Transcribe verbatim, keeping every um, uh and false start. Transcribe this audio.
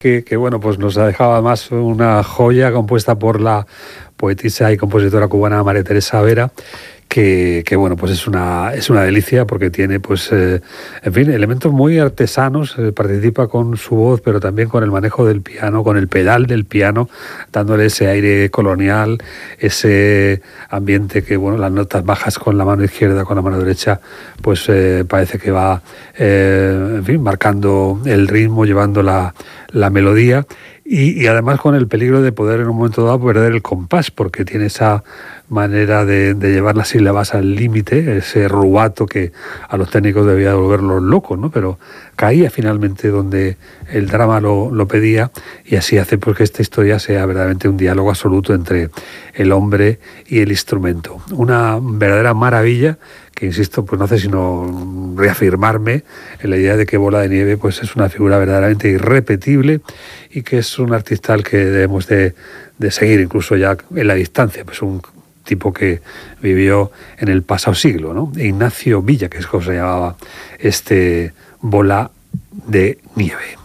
Que, que bueno, pues nos ha dejado además una joya compuesta por la poetisa y compositora cubana María Teresa Vera, que, que bueno, pues es una, es una delicia porque tiene, pues, eh, en fin, elementos muy artesanos, eh, participa con su voz, pero también con el manejo del piano, con el pedal del piano, dándole ese aire colonial, ese ambiente que, bueno, las notas bajas con la mano izquierda, con la mano derecha, pues eh, parece que va, eh, en fin, marcando el ritmo, llevando la, la melodía. Y, y además con el peligro de poder en un momento dado perder el compás, porque tiene esa manera de, de llevar las sílabas al límite, ese rubato que a los técnicos debía volverlos locos, ¿no? Pero caía finalmente donde el drama lo, lo pedía, y así hace pues que esta historia sea verdaderamente un diálogo absoluto entre el hombre y el instrumento. Una verdadera maravilla que, insisto, pues no hace sino reafirmarme en la idea de que Bola de Nieve pues es una figura verdaderamente irrepetible y que es un artista al que debemos de, de seguir incluso ya en la distancia, pues un tipo que vivió en el pasado siglo, ¿no? Ignacio Villa, que es como se llamaba este Bola de Nieve.